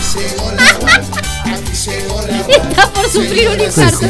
Está por sufrir un infarto.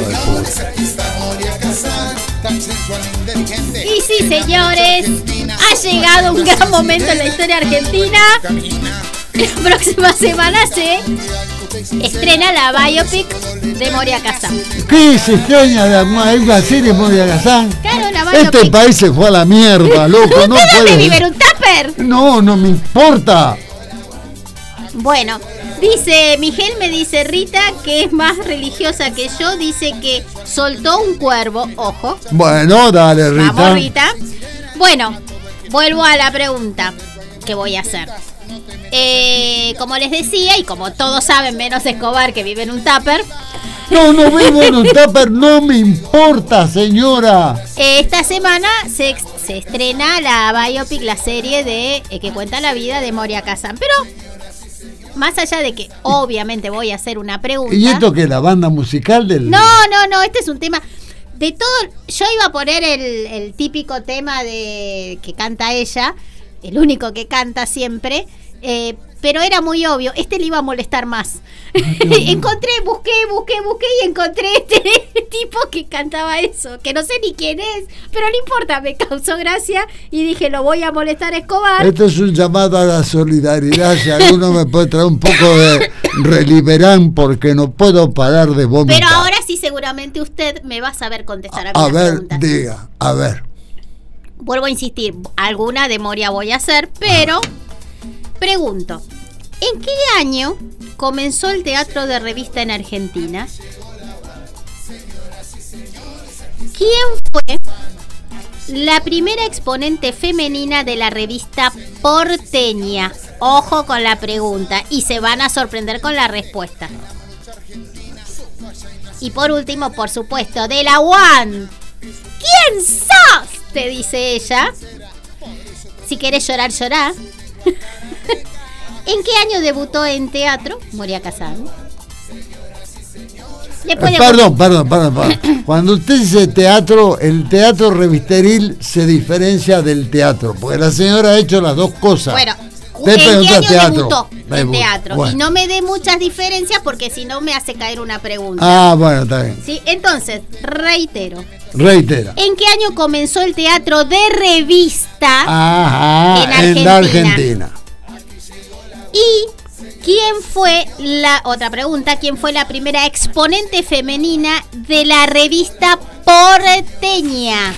Y sí, señores, ha llegado un gran momento en la historia argentina. La próxima semana se estrena la biopic de Moria Kazan. ¿Qué se extraña de una serie Moria Kazan? Claro, la biopic. Este país se fue a la mierda, loco. No puede vivir un tupper. No me importa. Bueno, dice Miguel, me dice Rita, que es más religiosa que yo, dice que soltó un cuervo, ojo. Bueno, dale, Rita. Vamos, Rita. Bueno, vuelvo a la pregunta que voy a hacer. Como les decía, y como todos saben, menos Escobar, que vive en un tupper. No vivo en un tupper, no me importa, señora. Esta semana se estrena la biopic, la serie de que cuenta la vida de Moria Kazan. Pero más allá de que obviamente voy a hacer una pregunta. ¿Y esto que es la banda musical del...? No, este es un tema de todo. Yo iba a poner el típico tema de que canta ella, el único que canta siempre, pero era muy obvio, este le iba a molestar más. Busqué y encontré este tipo que cantaba eso, que no sé ni quién es, pero no importa, me causó gracia y dije, lo voy a molestar a Escobar. Esto es un llamado a la solidaridad. Si alguno me puede traer un poco de Reliberán, porque no puedo parar de vomitar. Pero ahora sí, seguramente usted me va a saber contestar a mis preguntas. Diga, a ver. Vuelvo a insistir, alguna de Moria voy a hacer, pero pregunto, ¿en qué año comenzó el teatro de revista en Argentina? ¿Quién fue la primera exponente femenina de la revista porteña? Ojo con la pregunta y se van a sorprender con la respuesta. Y por último, por supuesto, de la UAN. ¿Quién sos?, te dice ella. Si querés llorar, llorá. ¿En qué año debutó en teatro Moria Kazan? Perdón. Cuando usted dice teatro, el teatro revisteril se diferencia del teatro, porque la señora ha hecho las dos cosas. Bueno, ¿en qué año debutó en teatro? Bueno. Y no me dé muchas diferencias porque si no me hace caer una pregunta. Ah, bueno, está bien. ¿Sí? Entonces, reitero. Reitera. ¿En qué año comenzó el teatro de revista en la Argentina? Y ¿quién fue quién fue la primera exponente femenina de la revista porteña?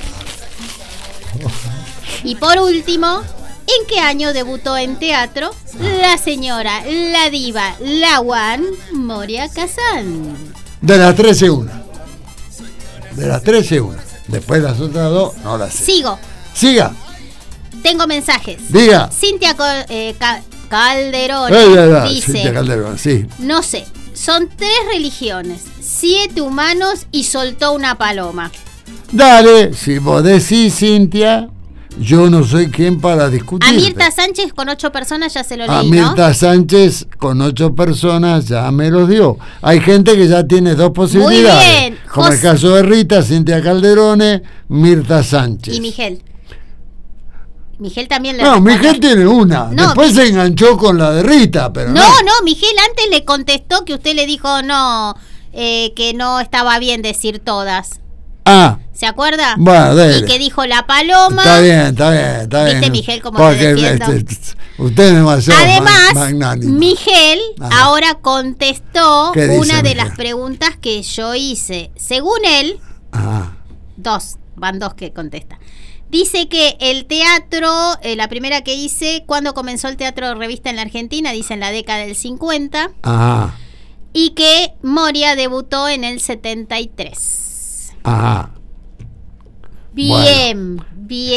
Y por último, ¿en qué año debutó en teatro la señora, la diva, la UAN, Moria Kazan? De las 13 una. Después las otras dos no las sé. Siga. Tengo mensajes. Diga. Cintia Calderón dice, Cintia Calderón, sí. No sé, son 3 religiones, 7 humanos y soltó una paloma. Dale, si vos decís, Cintia, yo no soy quien para discutir. A Mirta Sánchez con 8 personas ya se lo leí, ¿no? A Mirta Sánchez con 8 personas ya me los dio. Hay gente que ya tiene 2 posibilidades. Muy bien. Como el caso de Rita, Cintia Calderone, Mirta Sánchez. Y Miguel también le Miguel tiene una. Después se enganchó con la de Rita, pero no, Miguel antes le contestó que usted le dijo que no estaba bien decir todas. ¿Se acuerda? Bueno, dele. Y que dijo la paloma. Está bien. ¿Viste, Miguel, cómo te defiendo? Usted es demasiado Además, magnánimo. Miguel ahora contestó una de las preguntas que yo hice. Según él, van dos que contesta. Dice que el teatro, la primera que hice, ¿cuándo comenzó el teatro de revista en la Argentina? Dice en la década del 50. Y que Moria debutó en el 73. Bien.